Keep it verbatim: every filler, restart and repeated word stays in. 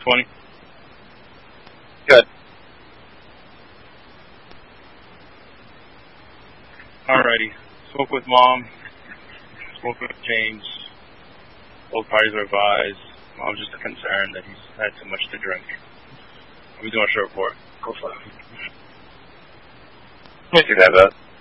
twenty. Good. Alrighty. Spoke with Mom. Spoke with James. Both parties are advised. Mom's just concerned that he's had too much to drink. We're doing a short report. Go for it. Yes, you have that.